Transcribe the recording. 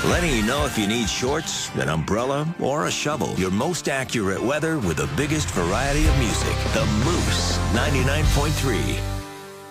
letting you know if you need shorts, an umbrella, or a shovel. Your most accurate weather with the biggest variety of music. The Moose 99.3.